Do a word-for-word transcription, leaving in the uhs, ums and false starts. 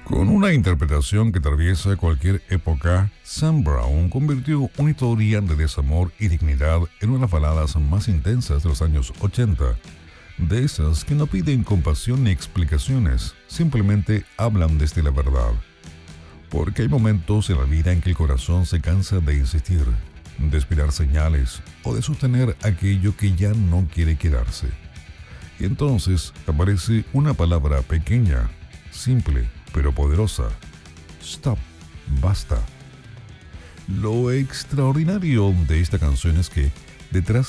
Con una interpretación que atraviesa cualquier época, Sam Brown convirtió una historia de desamor y dignidad en una de las baladas más intensas de los años ochenta. De esas que no piden compasión ni explicaciones, simplemente hablan desde la verdad. Porque hay momentos en la vida en que el corazón se cansa de insistir, de esperar señales o de sostener aquello que ya no quiere quedarse. Y entonces aparece una palabra pequeña, simple, pero poderosa. Stop, basta. Lo extraordinario de esta canción es que, detrás